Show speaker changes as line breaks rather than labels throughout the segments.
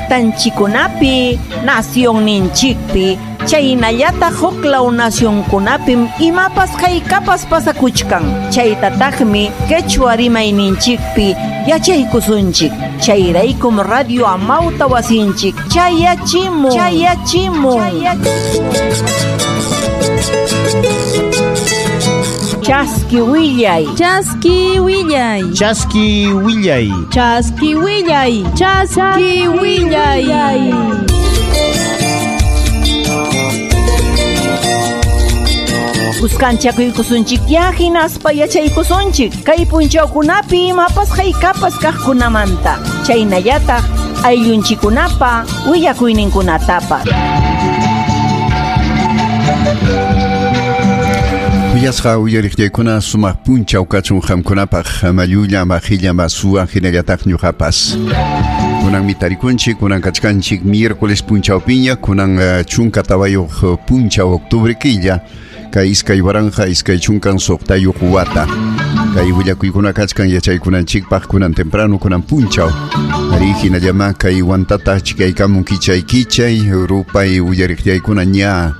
llaqtanchikunapi, nación ninchikpi, chaynallata huklaw nacionkunapim imapas haykapas pasakuchkan. Chaytataqmi quechua rimayninchikpi yachaykusunchik. Chayraykum radio amawta wasinchik chayachimun. Chasqui willay. Kuskanchakuykusunchik yajinaspa yachaykusunchik kay punchawkunapi imapas haykapas kaqkunamanta. Chaynallataq ayllunchikunapa willakuyninkunatapas.
Willasqa uyariqllaykuna sumaq punchaw kachun hamkunapaq mayulla majilla masuwa hinallataq ñuqapas. Kunan mitarikunchik, kunan kachkanchik miércoles punchawpiña, kunan chunka tawayuq punchaw octubre quilla, kay iskay waranja iskay chunkan soqtayuq wata. Kay willakuykuna kachkan yachaykunanchikpaq kunan temprano kunan punchaw. Ari hinallama kay wantata chikaykamun kichay rupay uyariqllaykuna ña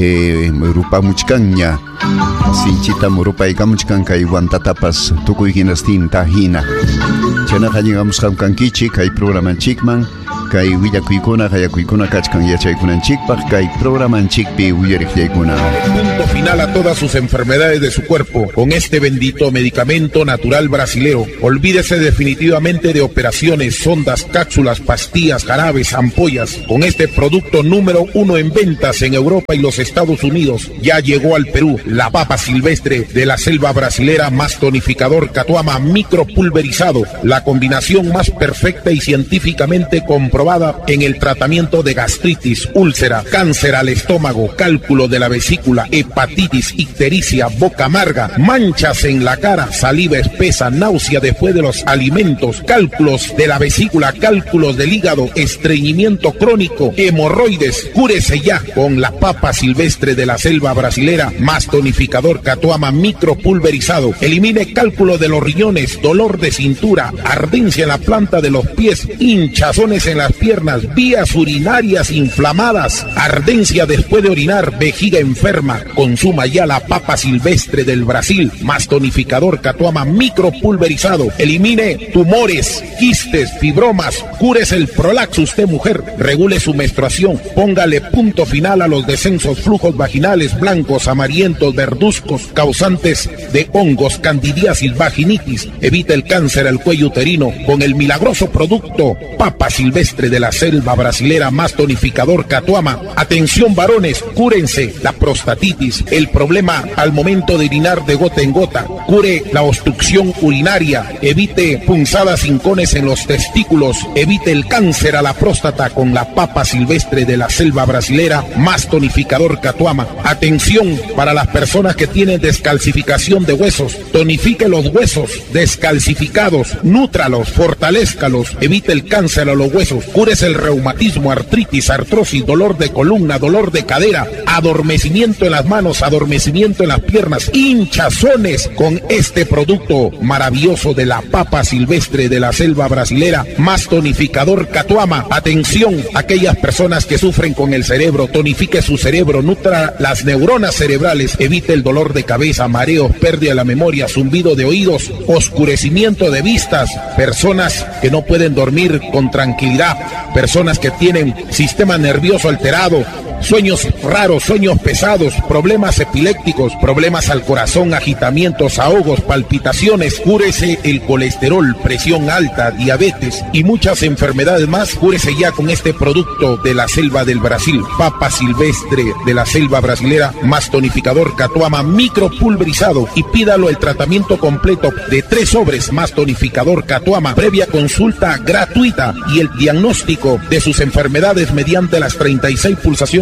rupa muchkanña sinchita murupay kamuchkan kay wantatapas tukuy hinastin tahina. Chanaqa llegamos hamkankichik kay programanchikman kay willakuykuna hayakuykuna kachkan yachaykunanchikpaq kay programanchikpi uyariqllaykuna.
Punto final a todas sus enfermedades de su cuerpo con este bendito medicamento natural brasilero. Olvídese definitivamente de operaciones, sondas, cápsulas, pastillas, jarabes, ampollas. Con este producto número 1 en ventas en Europa y los Estados Unidos, ya llegó al Perú la papa silvestre de la selva brasilera más tonificador Catuama micropulverizado, la combinación más perfecta y científicamente comprobada en el tratamiento de gastritis, úlcera, cáncer al estómago, cálculo de la vesícula, hepatitis, ictericia, boca amarga, manchas en la cara, saliva espesa, náusea después de los alimentos, cálculos de la vesícula, cálculos del hígado, estreñimiento crónico, hemorroides. Cúrese ya con la papa silvestre de la selva brasilera más tonificador Catuama micropulverizado. Elimine cálculo de los riñones, dolor de cintura, ardencia en la planta de los pies, hinchazones en las piernas, vías urinarias inflamadas, ardencia después de orinar, vejiga enferma. Consuma ya la papa silvestre del Brasil más tonificador Catuama micropulverizado. Elimine tumores, quistes, fibromas. Cúrese el prolax usted mujer. Regule su menstruación. Póngale punto final a los descensos, flujos vaginales blancos, amarillentos, verduzcos, causantes de hongos, candidiasis, vaginitis. Evita el cáncer al cuello uterino con el milagroso producto papa silvestre de la selva brasilera más tonificador Catuama. Atención varones, cúrense la prostatitis, el problema al momento de orinar de gota en gota. Cure la obstrucción urinaria, evite punzadas, hincones en los testículos, evite el cáncer a la próstata con la papa silvestre de la selva brasilera más tonificador Catuama. Atención para las personas que tienen descalcificación de huesos, tonifique los huesos descalcificados, nútralos, fortalézcalos, evite el cáncer a los huesos. Cúrese el reumatismo, artritis, artrosis, dolor de columna, dolor de cadera, adormecimiento en las manos, adormecimiento en las piernas, hinchazones con este producto maravilloso de la papa silvestre de la selva brasilera más tonificador Catuama. Atención, aquellas personas que sufren con el cerebro, tonifique su cerebro, nutra las neuronas cerebrales, evite el dolor de cabeza, mareos, pérdida de la memoria, zumbido de oídos, oscurecimiento de vistas, personas que no pueden dormir con tranquilidad, personas que tienen sistema nervioso alterado, sueños raros, sueños pesados, problemas epilépticos, problemas al corazón, agitamientos, ahogos, palpitaciones. Cúrese el colesterol, presión alta, diabetes y muchas enfermedades más. Cúrese ya con este producto de la selva del Brasil, papa silvestre de la selva brasilera más tonificador Catuama micropulverizado, y pídalo el tratamiento completo de 3 sobres más tonificador Catuama, previa consulta gratuita y el diagnóstico de sus enfermedades mediante las 36 pulsaciones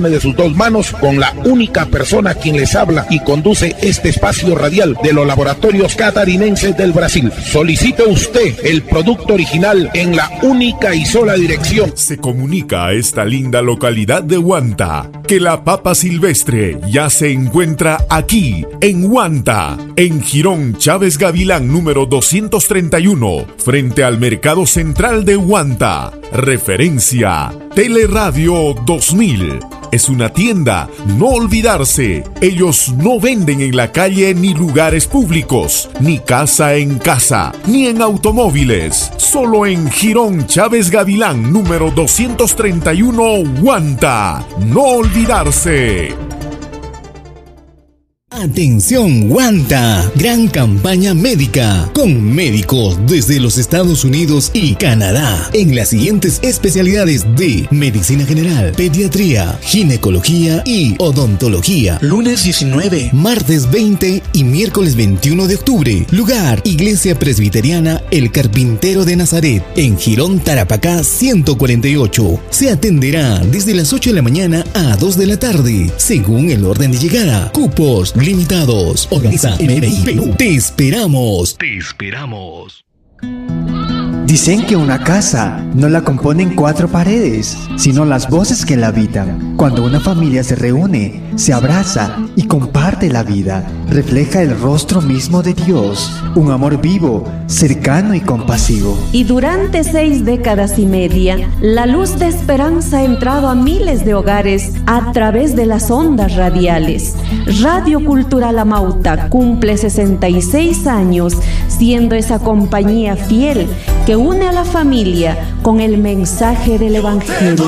carne de sus dos manos con la única persona quien les habla y conduce este espacio radial de los laboratorios catarinenses del Brasil. Solicite usted el producto original en la única y sola dirección.
Se comunica a esta linda localidad de Huanta que la papa silvestre ya se encuentra aquí en Huanta, en Girón Chávez Gavilán número 231, frente al Mercado Central de Huanta. Referencia Teleradio 2000. Es una tienda, no olvidarse. Ellos no venden en la calle ni lugares públicos, ni casa en casa, ni en automóviles. Solo en Girón Chávez Gavilán número 231, Huanta. No olvidarse.
Atención Huanta, gran campaña médica con médicos desde los Estados Unidos y Canadá en las siguientes especialidades de medicina general, pediatría, ginecología y odontología. Lunes 19, martes 20 y miércoles 21 de octubre. Lugar: Iglesia Presbiteriana El Carpintero de Nazaret en Girón Tarapacá 148. Se atenderá desde las 8 de la mañana a 2 de la tarde, según el orden de llegada. Cupos limitados. Organiza MBI Perú. Te esperamos. Te esperamos.
Dicen que una casa no la componen 4 paredes, sino las voces que la habitan. Cuando una familia se reúne, se abraza y comparte la vida, refleja el rostro mismo de Dios, un amor vivo, cercano y compasivo.
Y durante 6 décadas y media, la luz de esperanza ha entrado a miles de hogares a través de las ondas radiales. Radio Cultural Amauta cumple 66 años, siendo esa compañía fiel que une a la familia con el mensaje del Evangelio.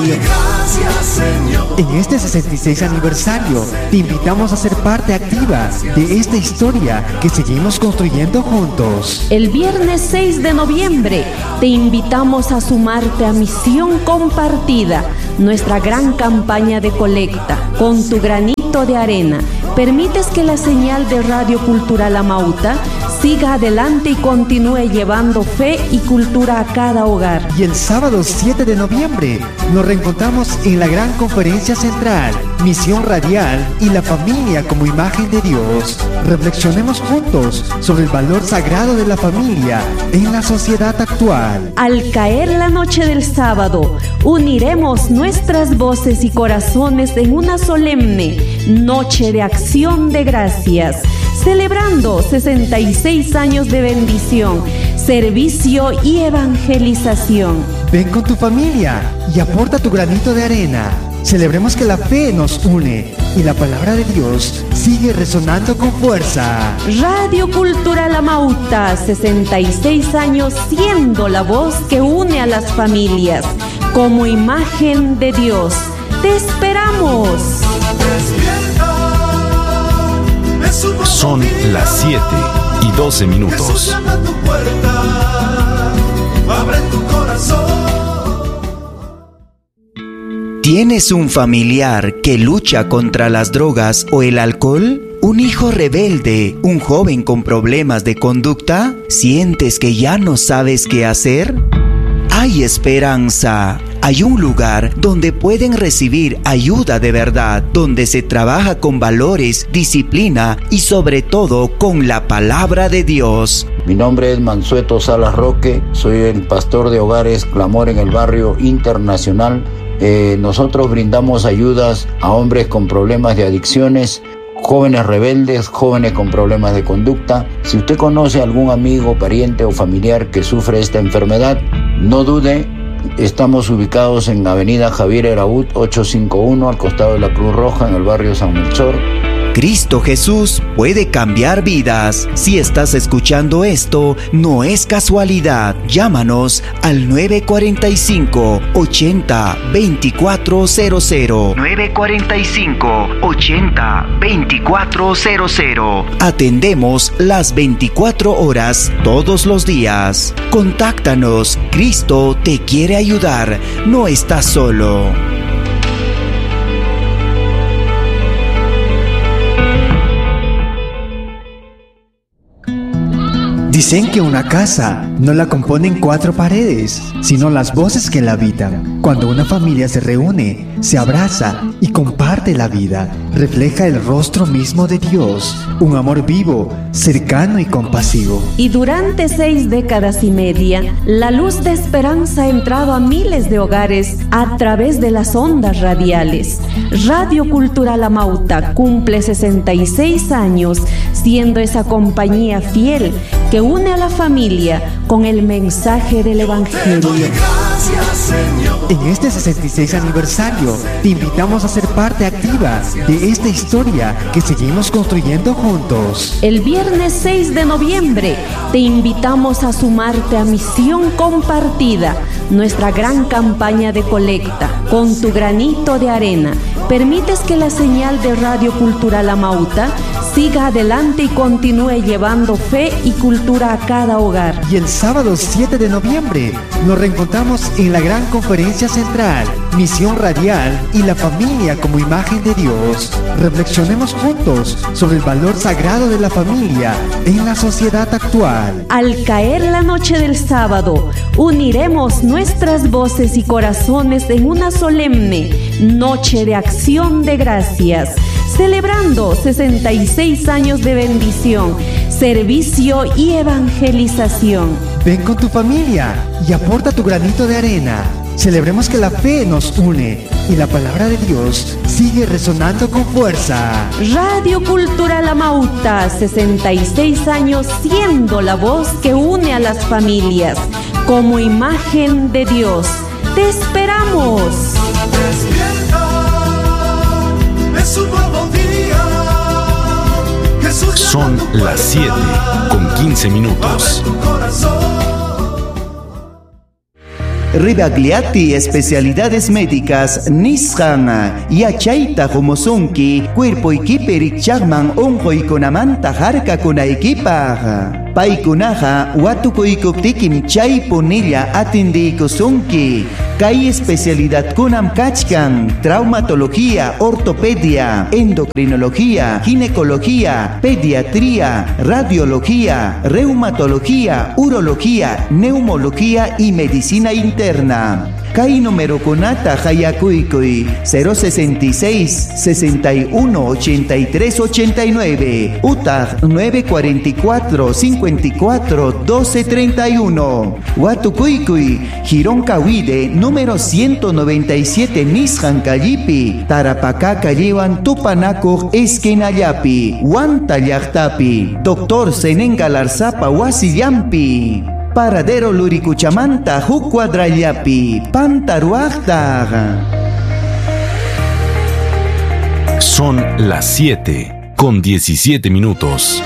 En este 66 aniversario, te invitamos a ser parte activa de esta historia que seguimos construyendo juntos.
El viernes 6 de noviembre, te invitamos a sumarte a Misión Compartida, nuestra gran campaña de colecta. Con tu granito de arena, permites que la señal de Radio Cultural Amauta siga adelante y continúe llevando fe y cultura a cada hogar.
Y el sábado 7 de noviembre nos reencontramos en la gran conferencia central, Misión Radial y la familia como imagen de Dios. Reflexionemos juntos sobre el valor sagrado de la familia en la sociedad actual.
Al caer la noche del sábado, uniremos nuestras voces y corazones en una solemne noche de acción de gracias, celebrando 66 años de bendición, servicio y evangelización.
Ven con tu familia y aporta tu granito de arena. Celebremos que la fe nos une y la palabra de Dios sigue resonando con fuerza.
Radio Cultural Amauta, 66 años siendo la voz que une a las familias como imagen de Dios. ¡Te esperamos!
Son las 7:12.
¿Tienes un familiar que lucha contra las drogas o el alcohol? ¿Un hijo rebelde? ¿Un joven con problemas de conducta? ¿Sientes que ya no sabes qué hacer? Hay esperanza. Hay un lugar donde pueden recibir ayuda de verdad, donde se trabaja con valores, disciplina y sobre todo con la palabra de Dios.
Mi nombre es Mansueto Salas Roque, soy el pastor de hogares Clamor en el barrio Internacional. Nosotros brindamos ayudas a hombres con problemas de adicciones, jóvenes rebeldes, jóvenes con problemas de conducta. Si usted conoce a algún amigo, pariente o familiar que sufre esta enfermedad, no dude. Estamos ubicados en Avenida Javier Eraúd 851, al costado de la Cruz Roja, en el barrio San Melchor.
Cristo Jesús puede cambiar vidas. Si estás escuchando esto, no es casualidad. Llámanos al 945-80-2400. 945-80-2400. Atendemos las 24 horas todos los días. Contáctanos. Cristo te quiere ayudar. No estás solo.
Dicen que una casa no la componen 4 paredes, sino las voces que la habitan. Cuando una familia se reúne, se abraza y comparte la vida, refleja el rostro mismo de Dios, un amor vivo, cercano y compasivo.
Y durante 6 décadas y media, la luz de esperanza ha entrado a miles de hogares a través de las ondas radiales. Radio Cultural Amauta cumple 66 años, siendo esa compañía fiel que une a la familia con el mensaje del Evangelio.
En este 66 aniversario, te invitamos a ser parte activa de esta historia que seguimos construyendo juntos.
El viernes 6 de noviembre, te invitamos a sumarte a Misión Compartida, nuestra gran campaña de colecta. Con tu granito de arena, permites que la señal de Radio Cultural Amauta siga adelante y continúe llevando fe y cultura a cada hogar.
Y el sábado 7 de noviembre nos reencontramos en la gran conferencia central, Misión Radial y la familia como imagen de Dios. Reflexionemos juntos sobre el valor sagrado de la familia en la sociedad actual.
Al caer la noche del sábado, uniremos nuestras voces y corazones en una solemne noche de acción de gracias, celebrando 66 años de bendición, servicio y evangelización.
Ven con tu familia y aporta tu granito de arena. Celebremos que la fe nos une y la palabra de Dios sigue resonando con fuerza.
Radio Cultural Amauta, 66 años siendo la voz que une a las familias como imagen de Dios. ¡Te esperamos!
Son las 7:15 minutos.
Ribagliati Especialidades Médicas Nishan Yachaita Homosonki Cuerpo Equiperik Chagman Onjo y Conamanta Jarca con equipa Paikunaja Watukoikoptikim Chay Ponilla Atendikosonki Kai especialidad Kunam Kachkan, traumatología, ortopedia, endocrinología, ginecología, pediatría, radiología, reumatología, urología, neumología y medicina interna. Kai número Conata Hayakuikui 066 61 83 89 Utah 944 54 12 31 Watukuikui Girón Kawide número 197 Nishan Callipi Tarapacá Callewan Tupanaco Esquinayapi Huanta Llactapi Doctor Senenga Larzapa Huasillampi Paradero Luricuchamanta Jucuadrayapi Pantaruachta.
Son las 7:17 minutos.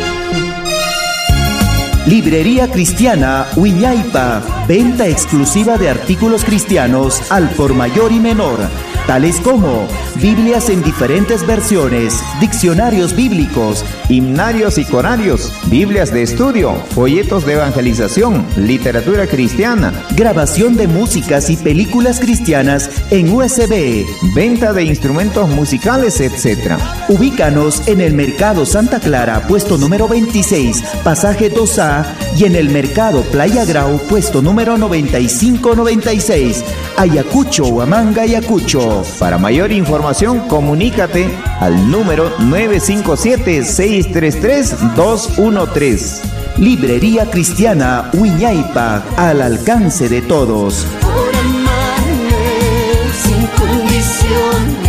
Librería Cristiana Huiñaypa. Venta exclusiva de artículos cristianos al por mayor y menor, tales como Biblias en diferentes versiones, diccionarios bíblicos,
himnarios y corarios, Biblias de estudio, folletos de evangelización, literatura cristiana,
grabación de músicas y películas cristianas en USB,
venta de instrumentos musicales, etc.
Ubícanos en el Mercado Santa Clara, puesto número 26, pasaje 2A, y en el Mercado Playa Grau, puesto número 9596, Ayacucho, Huamanga, Ayacucho.
Para mayor información, comunícate al número 957-633-213.
Librería Cristiana Huiñaypa, al alcance de todos.
Por amarme sin condiciones.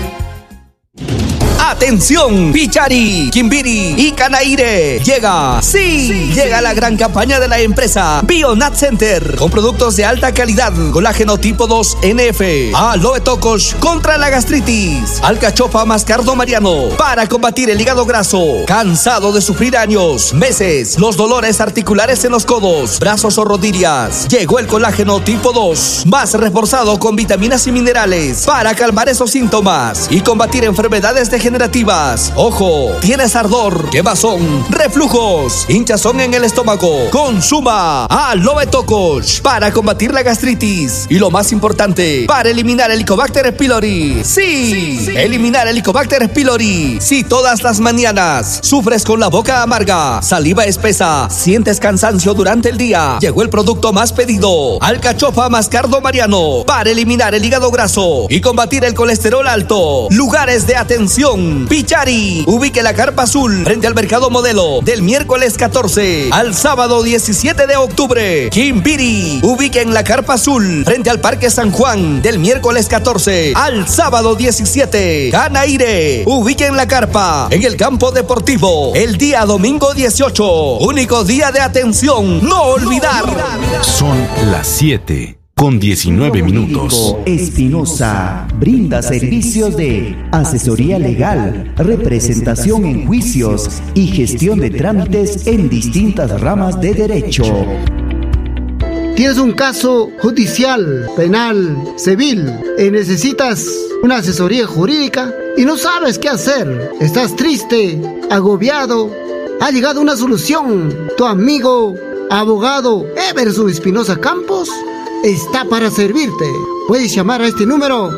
¡Atención! Pichari, Quimbiri y Canaire. Llega la gran campaña de la empresa Bionat Center con productos de alta calidad, colágeno tipo 2 NF, aloe tocos contra la gastritis, alcachofa mascardo mariano para combatir el hígado graso, cansado de sufrir años, meses, los dolores articulares en los codos, brazos o rodillas. Llegó el colágeno tipo 2, más reforzado con vitaminas y minerales para calmar esos síntomas y combatir enfermedades degenerativas degenerativas. Ojo, tienes ardor, quemazón, reflujos, hinchazón en el estómago. Consuma Aloe Tocosh para combatir la gastritis. Y lo más importante, para eliminar el Helicobacter pylori. Sí, eliminar el Helicobacter pylori. Si todas las mañanas sufres con la boca amarga, saliva espesa, sientes cansancio durante el día, llegó el producto más pedido, Alcachofa Mascardo Mariano, para eliminar el hígado graso y combatir el colesterol alto. Lugares de atención: Pichari, ubique la carpa azul frente al Mercado Modelo del miércoles 14 al sábado 17 de octubre. Quimbiri, ubique en la carpa azul frente al Parque San Juan del miércoles 14 al sábado 17. Canaire, ubique en la carpa en el campo deportivo el día domingo 18. Único día de atención, no olvidar.
Son las 7:19 minutos.
Espinosa brinda servicios de asesoría legal, representación en juicios y gestión de trámites en distintas ramas de derecho.
Tienes un caso judicial, penal, civil y necesitas una asesoría jurídica y no sabes qué hacer. Estás triste, agobiado. Ha llegado una solución. Tu amigo, abogado Everson Espinosa Campos está para servirte. Puedes llamar a este número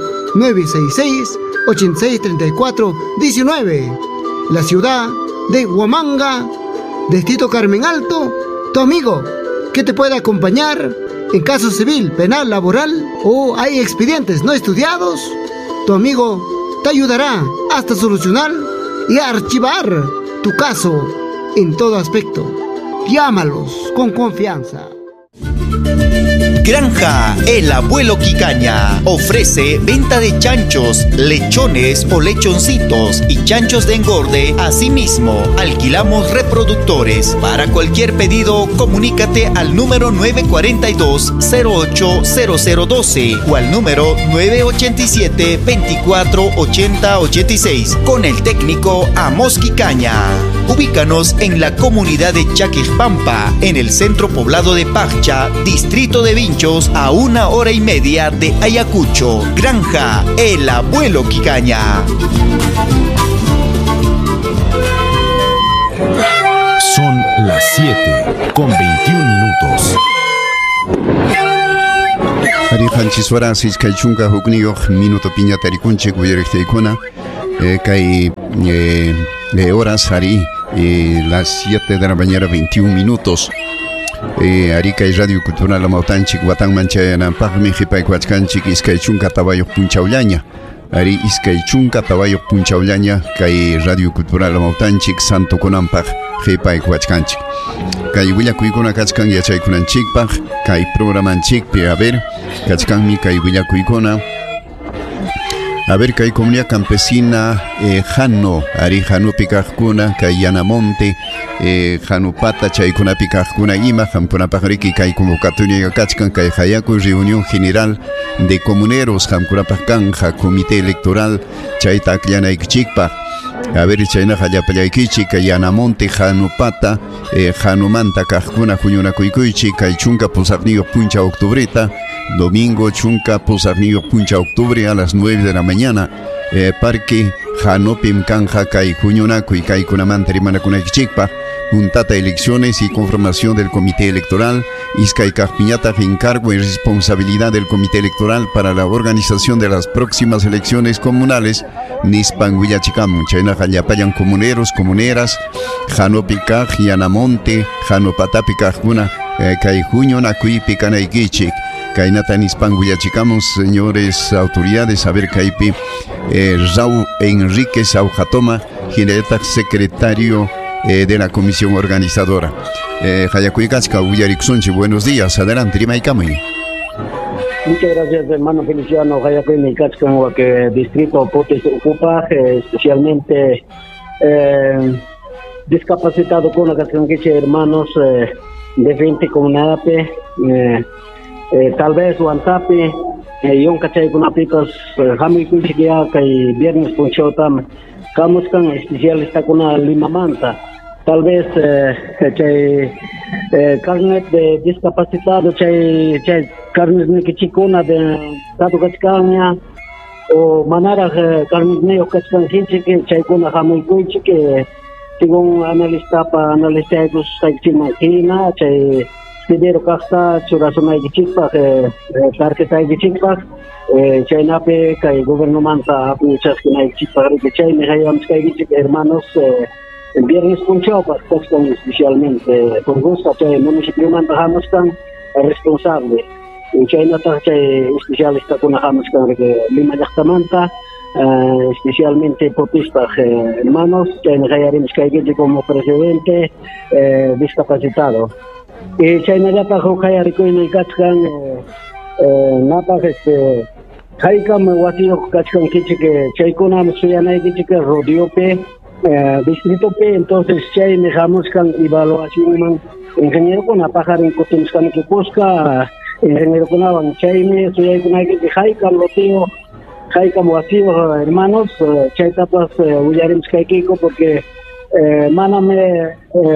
966-8634-19. La ciudad de Huamanga, Distrito Carmen Alto. Tu amigo que te puede acompañar en caso civil, penal, laboral o hay expedientes no estudiados. Tu amigo te ayudará hasta solucionar y archivar tu caso en todo aspecto. Llámalos con confianza.
Granja El Abuelo Quicaña ofrece venta de chanchos, lechones o lechoncitos y chanchos de engorde. Asimismo, alquilamos reproductores. Para cualquier pedido, comunícate al número 942-080012 o al número 987-248086 con el técnico Amos Quicaña. Ubícanos en la comunidad de Chaquijpampa, en el centro poblado de Paccha, distrito de Vinchos, a 1 hora y media de Ayacucho. Granja El Abuelo Quicaña.
Son las 7:21 minutos.
Arijanchiswara siskaychunka hukniyuq minuto piña tarikunchik uyariqtaykuna kay horas ari las 7 de la mañana 21 minutos. Arica y Radio Cultural Amautanchik Watan Manchayanapagmi Hipayquachkanchik Iskaychunka Tabayuq Punchawllaña. Ari Iskaychunka Tabayuq Punchawllaña kay Radio Cultural Amautanchik Santo Kunampag Hipayquachkanchik. Kay willakuykuna kachkan yachaykunanchikpaq kay programanchikpi kachkanmi kay willakuykuna. A ver, kay comunidad campesina Jano, Ari Janupi Kajkuna, kay Yanamonte, Janupata, Chaykunapi Kajkuna Ima, Jamkunapajriki, kay convocatoria Kachkan, kay Hayaku, reunión general de comuneros, Jamkunapajkanja, comité electoral, Chaytakliana Ikchikpa. A ver, Chayna Hayapayaikichi, kay Yanamonte, Janupata, Janumanta Kajkuna, Junyuna Kuikuichi, kay Chunka Pusarnio Puncha Octubreta. Domingo Chunka Posarnillo Puncha Octubre a las 9 de la mañana. Parque Janopim Kanja Kai Juñonaco y Kai Kunamanta Rimanakunakchikpa. Puntata elecciones y conformación del comité electoral. Iskay Kajpiñata encargo y responsabilidad del comité electoral para la organización de las próximas elecciones comunales. Nispan Huillachicam, Chayna Jayapayan comuneros, comuneras. Janopi Kaj, Yanamonte, Janopatapi Kajuna, Kai Juñonacuy Picanaikichik. Kainata Nispan Huillachicamos, señores autoridades, a ver Kaipi, Raúl Enrique Saujatoma, Gineta, secretario de la comisión organizadora. Hayacuicasca, Huyarixunchi, buenos días, adelante, Rimaicamay.
Muchas gracias, hermano Feliciano. Hayacuicasca, que distrito Potes ocupa, especialmente discapacitado con la canción que hermanos de 20 comunidades. Tal vez Wantapi, yon kachay kunapikos, hami kunchikia kay viernes punchotam, kamuskan especialista kuna limamanta. Tal vez chay carnet de discapacitado, chay carnet nikichikuna de tatu kachkanya, o manara carneo kachkan hinche que chaykuna hamuykuichi que según analista pues chaychimajina chay Sidero kasta churasunay gichikpak tarketay gichikpak chaynape kay gobernamanta apuchas kinay gichikpak que chay nehayam kay gichik hermanos el viernes punchopas kachkan especialmente por gusto chay municipio manta hamaskan responsable chaynata chay especialista kuna hamaskan lima llaqtamanta especialmente popista hermanos chay nehayarim kay gichik como presidente discapacitado y chaynallata hukaya rikuynay kachkan napak haykam wasiyoq kachkan kichik chaykunam suyanay kichik rodiope distritope entonces chay nehamuskan evaluación ingeniero kuna pajarin kutimskan kipuska ingeniero kunawan chaymi suyaykunay kichik haykam lotio haykam wasiyo hermanos chaytapas uyarimskaykiko porque maname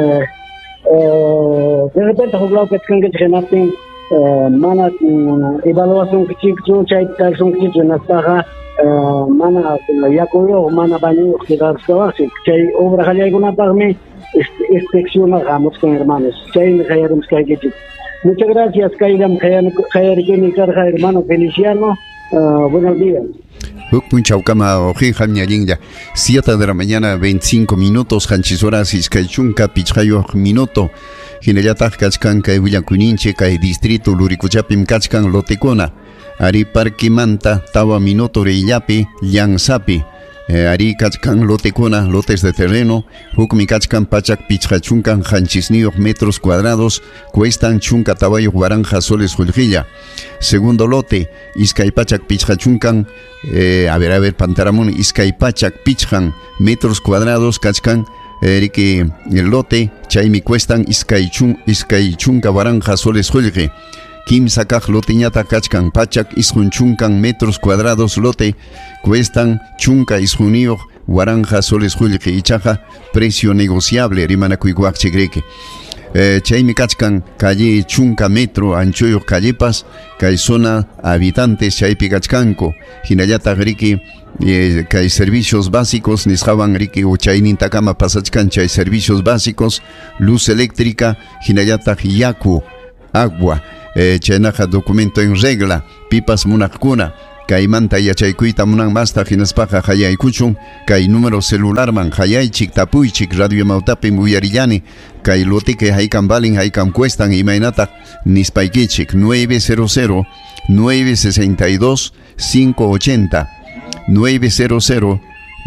de repente juglao que tengan que genarte mana evaluación que chico chay son que na paga mana ya coyo mana baño que dar trabajo chay obra haya alguna parme inspección hagamos con hermanos chay me hayamos que muchas gracias Kairam Kayarikini Carja hermano Feliciano buenos días.
Punchaucama Ojija Ñaringa, 7 de la mañana, 25 minutos, Hanchisoras, Iskaichunca, Pichayo, minuto, Ginellataj, Kachkanka, Villacuninche, Kai Distrito, Luricuchapim, Kachkan, Lotecona, Ari Parquimanta, Tawa Minuto, Reillapi, Llanzapi, Ari Kachkan, Lotecona, lotes de terreno, Hukmi Kachkan, Pachak, Pichachuncan, Hanchisniok, metros cuadrados, cuestan Chunca, Tabayo, Guaranja, Soles, Julgilla. Segundo lote, Iskaipachak, Pichachuncan, a ver, Pantaramón, Iskaipachak, Pichjan, metros cuadrados, Kachkan, Erike, el lote, Chaimi cuestan, Iskaichunca, Guaranja, Soles, Julge. Kim Sakaj loteñata kachkan pachak isjunchunkan metros cuadrados lote cuestan chunka isjunio guaranja soles julke ichaja precio negociable rimanakuiguac chigreke. Chaymi kachkan calle chunka metro anchoyo callepas kay zona habitantes chaypi kachkanko hinallata riki kay servicios básicos nisjaban riki uchaynintakama pasachkan chay servicios básicos luz eléctrica hinallata yaku agua chaynaja documento en regla pipas munakuna kaymanta yachaykuita munan masta hinaspaja hayaykuchun kay número celular man hayaychik tapuychik radio mautapi muyarillani kay lotike haykam balin haykam cuestan imaynata nispaykichik 900 962 580 900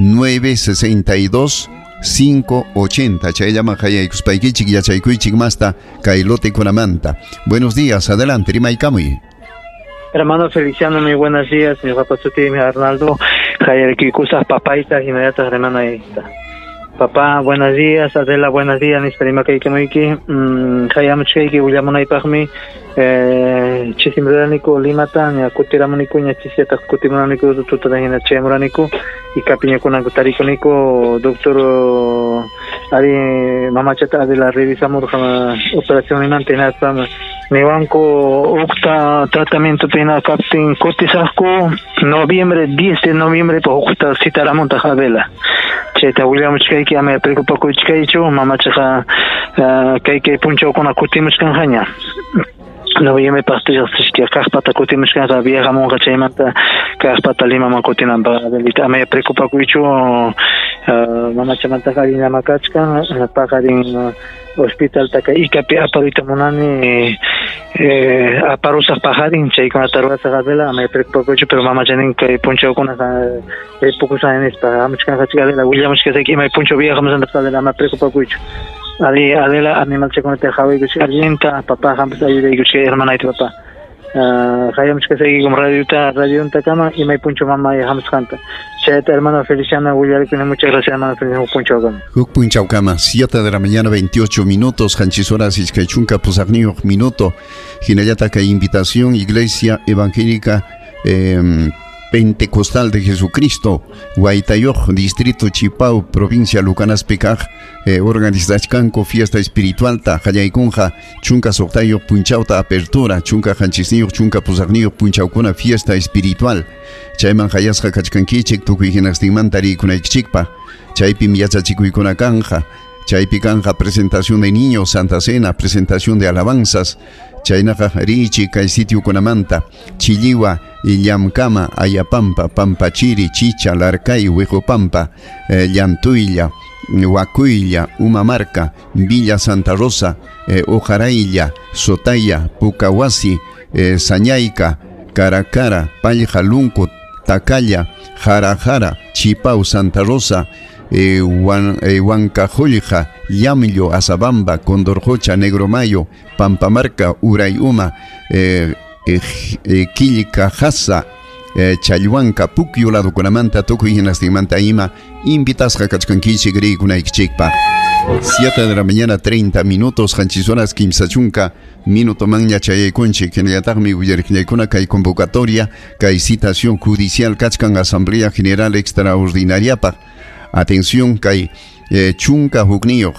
962 580 chay llama hayaykuspaykichik yachaykuichik masta kay lote kunamanta. Buenos días, adelante rimaykamuy.
Hermano Feliciano, muy buenos días, mi papá Suti, mi Arnaldo, Hayarkikusas papaitas y inmediatas hermano ahí está. Papá, buenos días, Adela, buenos días, Nisperima Kaikemuiki, Hayamucheki, Williamonai Pagmi, Chisimranico, Limatan, Yakutiramonico, Yachisiata Kutimanico, Tutana Chemranico, y Capiñacuna Tariconico, doctor Ari Mamachata de la revisamos operación y mantener mi banco octa tratamiento pena captain cotizasco noviembre 10 de noviembre por octa cita la montaja vela cheta William Chiki me preocupa con Chicho Mamacha que puncho con acutimus canjaña noviembre pastillas que caspata cutimus canza vieja monja chaimanta caspata lima macotina delita me preocupa con Chicho Mamacha mantajarina macachka pajarin hospital taka ikapi aparita munani aparusas pajarin chay con atarwasa gadela me preocupo pero mama janin que puncho con pocos años para muchas gadela Williams que aquí me puncho vieja más anda gadela me preocupo mucho ali adela animal che con te javi que alienta papá jamás ayuda y que hermana y papá hayamos que seguir con radio un takama y me puncho mamá y jamás canta cheta hermano Feliciano Williams muchas gracias hermano Feliciano puncho con
Punchaucama, 7 de la mañana, 28 minutos, Hanchisoras, Iskaichunca, Pusagniok, minuto, Hinayataka, invitación, Iglesia Evangélica, Pentecostal de Jesucristo, Huaytayoc, Distrito Chipau, Provincia Lucanas Pecaj, organización fiesta espiritual ta Jayaikunja, Chunca Soctayo Punchauta Apertura, Chunca Hanchisniyo, Chunca Pusagniyo Punchaukuna fiesta espiritual, Chayman Hayasja Kachkankichik, Tukuiginastimantari Kunaichikpa, Chaypim Yachachikuikuna Kanja, Chaypi Kanja presentación de niños, Santa Cena, presentación de alabanzas, Chaynaja Richi, Kai sitio Kunamanta, Chilliwa, Illamkama, Ayapampa, Pampachiri, Chicha, Larcay, Huejopampa, Llantuilla, Huacuilla, Umamarca, Villa Santa Rosa, Ojarailla, Sotaya, Pucahuasi, Sañaica, Caracara, Paljalunco, Tacalla, Jarajara, Chipau, Santa Rosa, Huancajolja, Yamillo, Azabamba, Condorjocha, Negromayo, Pampamarca, Urayuma, Quillicajasa, Chayhuanca, Puquio, la Doconamanta, Tocuiginastimanta Ima, invitas Jacachcanquichi, Gricunaichikpa. 7 de la mañana, 30 minutos, Hanchizonas, Kimsachunca, minuto manya Chayaiconchi, Keniatagmi, Uyerkinaikuna, Kai convocatoria, Kai citación judicial, Kachkan, Asamblea General Extraordinaria, atención, Kai Chunca Jugnioj,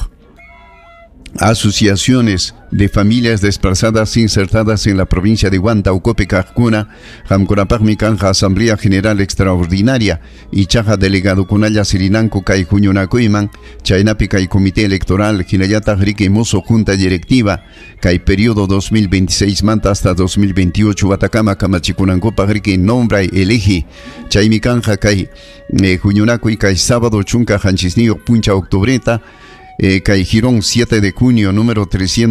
asociaciones de familias desplazadas insertadas en la provincia de Huanta, Ucope, Cajcuna, Jamcorapagmi Canja, Asamblea General Extraordinaria, y Chaja Delegado Kunaya Sirinanco, Kai Juñunacoiman, Chaynapi, Kai Comité Electoral, Jinayata Rique Mozo, Junta Directiva, Kai Periodo 2026 Manta hasta 2028, Atacama, Camachicunanco, Pagrique, Nombra y Elige, Chaymi Canja, Kai Juñunaco y Kai Sábado, Chunca, Hanchisnio, Puncha, Octobreta, Kai Girón 7 de junio, número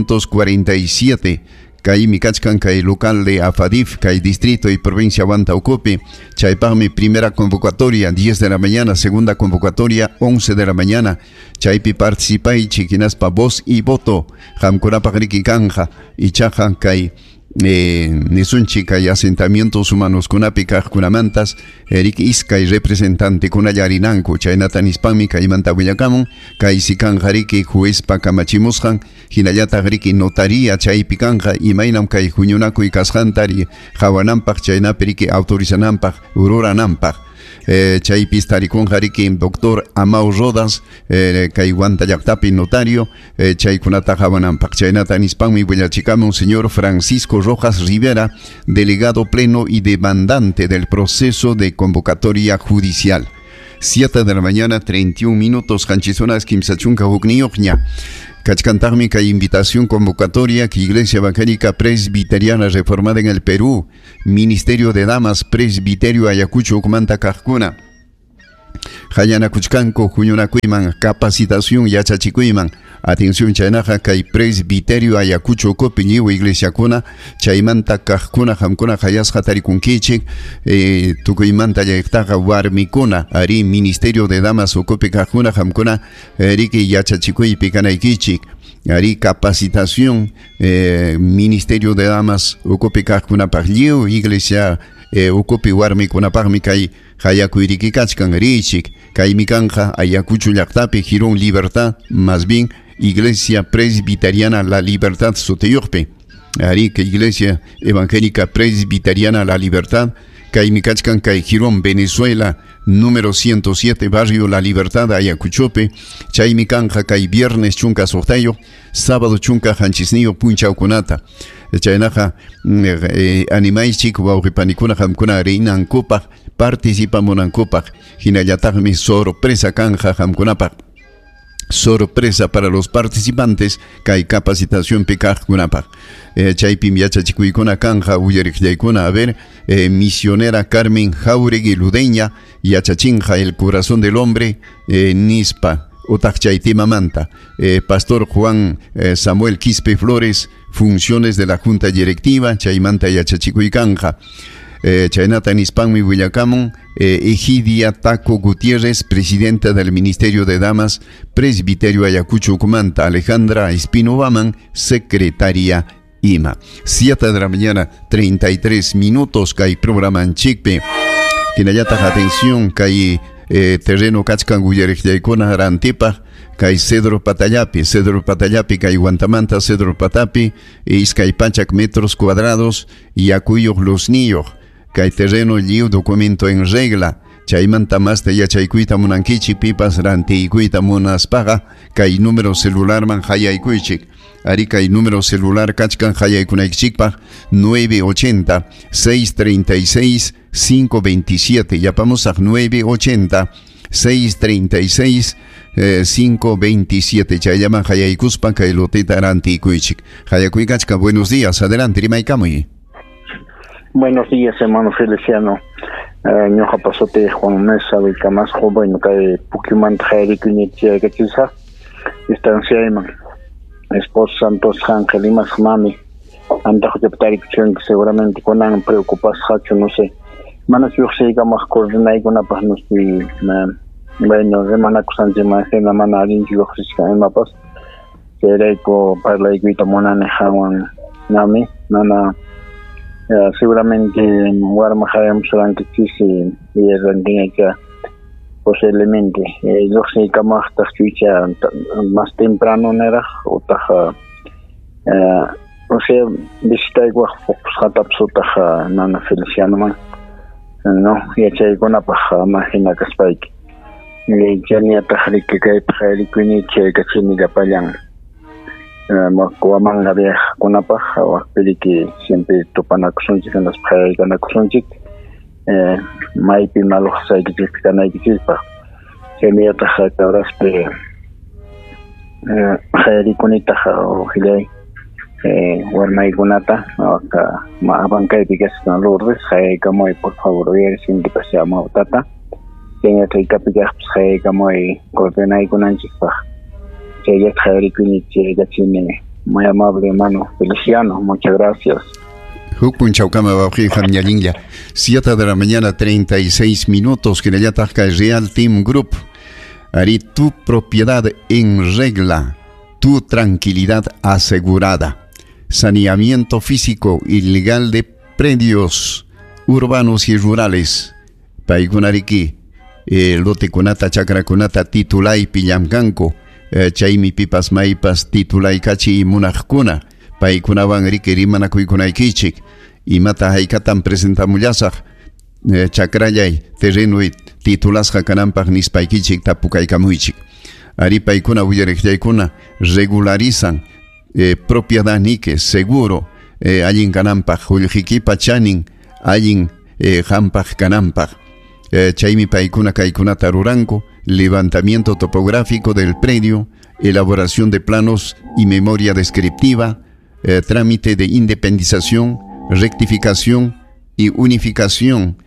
347, Kai Mikachkan, Kai local de Afadif, Kai distrito y provincia Huantaucope, Chaypagmi primera convocatoria, 10 de la mañana, segunda convocatoria, 11 de la mañana, Chaypi participay, Chiquinaspa voz y voto, Jamcorapagriqui Canja, y Chaja, Kai Nesunchica y asentamientos humanos Kunapika, Kunamantas, Eric Isca y representante Kunayarinanco, Chaynatan Hispámica y Mantahuillacamun, Kaisikan Jariki, juez Pacamachimusjan, Hinayata Griki, notaría Chaypicanja, y Mainam Kai Juñunaco y Casjantari, Jawanampak, Chaynaperiki, autorizanampak, Ururanampak. Chaypis tarikun jariki doctor Amau Rodas, Kaiwanta Yaktapi notario, Chaykunata Javanampak, Chaynata Nispami Huayachicamo, señor Francisco Rojas Rivera, delegado pleno y demandante del proceso de convocatoria judicial. 7 de la mañana, 31 minutos, Hanchizonas, Kimsachunca, Jugniokña. Cachcantármica invitación convocatoria que Iglesia Evangélica Presbiteriana Reformada en el Perú, Ministerio de Damas, Presbiterio Ayacucho, Comanta Cajcuna, Jayana Cuchcanco, Juñonacuiman, capacitación Yachachicuiman, atención Chaynaja, Kai Presbiterio Ayacucho, Copiñivo, Iglesia Cuna, Chaymanta Cajcuna, Jamcuna, Jayas Jataricunquichik, Tucuimanta Yactaja, Warmicuna, Ari, Ministerio de Damas, Ocope Cajcuna, Jamcuna, Riki Yachachicuy, Picanaiquichik, Ari, capacitación, Ministerio de Damas, Ocope Cajcuna, Pagliu, Iglesia, Ocope Warmicuna, Parmicay, Hayaku Irikikachkan, Richik, Kaimikanja, Ayacucho Yactape, Girón Libertad, más bien, Iglesia Presbiteriana La Libertad Soteyorpe, Ari, que Iglesia Evangélica Presbiteriana La Libertad, Kaimikachkan, Girón, Venezuela, número 107, barrio La Libertad, Ayacuchope, Chaymikanja, Kai Viernes Chunca Sortayo, sábado Chunca Hanchisnio, Punchaucunata, Chaynaja, Animais Chico, Baujipanicuna, Jamcuna, Reinan Copa, participa Monancopac, Hinayatagmi, sorpresa Canja, Jamcunapa. Sorpresa para los participantes, Kai capacitación Pecaj Gunapa. Chaypim Yachachicuicona Canja, Uyerikyaikona, a ver, misionera Carmen Jauregui Ludeña, Yachachinja, el corazón del hombre, Nispa, Otachaitima Manta, Pastor Juan Samuel Quispe Flores, funciones de la Junta Directiva, Chaymanta Yachachicuicanja. Chaynata Nispami Huillacamon, Egidia Taco Gutiérrez, presidenta del Ministerio de Damas, Presbiterio Ayacucho Cumanta, Alejandra Espino Baman, secretaria IMA. 7 de la mañana, 33 minutos, Kai programa en Chicpe. Tinayata atención, Kai terreno Cachcan Guyerejyaicona Arantepa, Kai Cedro Patayapi, Kai Guantamanta, Cedro Patapi, Iscaipachac metros cuadrados, y Acuyo Los Niños. kay terreno lliw documento en regla. Chaymanta más te yachaykuita munankichi pipas rantiykuita munaspaga kay número celular man hayaykuychik. Ari kay número celular kachkan hayaykunaychikpag 980 636 527. Yapamos a 980 636 527. Chayaman hayaykuspa kay lotita rantiykuchik. Hayakuykachka, buenos días. Adelante, rimaykamuy.
Buenos días, hermano Feliciano. Ñoqa pasote Juan Mesa Vilcamasjo, bueno, que Pukiman Jairi Cuñetia Gachisa, estancia Eman, esposo Santos Ángel y más mami, Antajo de Ptaricuchen, que seguramente con han preocupas, hacho, no sé. Manas yo sé que más coordinar con la paz, no estoy, bueno, de Manacusan de Macena, Manalin, yo Jessica en la paz, que era para la iguita Monane Hawan Nami, Nana. Seguramente Guarma Hayam Salan que quise y es que posiblemente yo sé que más más temprano era o taja o sea visita igual pues taja nana Feliciano man no ya che con la paja imagina que spike le ya ni atajar que paja que ni che que ni la payan manga de con la paja o que siempre topan a cosonchik en las pajas gana cosonchik maipi malo sai que fican ahí que se me ataja que ahora espera jairi con itaja o hilei warmai gunata acá ma banca y que son lourdes jai como por favor ver sin que pase a tata tiene que capicar jai como coordinar con anchik muy amable hermano Feliciano, muchas gracias.
Hukun Chaucama Baji Jamñalinga, 7 de la mañana 36 minutos, que ya taja Real Team Group. Ari tu propiedad en regla, tu tranquilidad asegurada. Saneamiento físico y legal de predios urbanos y rurales. Paigunariki, lote kunata chakra kunata titulai pillamkanko. Chaymi pipas maipas titulay kachi munajkuna paykunawan riquirimanakuykunaykichik imata haykatan presentamullasaq chakrallay terrenoy titulasqa kananpaq nispaykichik tapukaykamuychik ari paykuna willariqllaykuna regularizan propiedad nike seguro allin kananpaq ullqikipa chanin allin hampaq kananpaq chaymi paykuna kaykunata ruranku. Levantamiento topográfico del predio, elaboración de planos y memoria descriptiva, trámite de independización, rectificación y unificación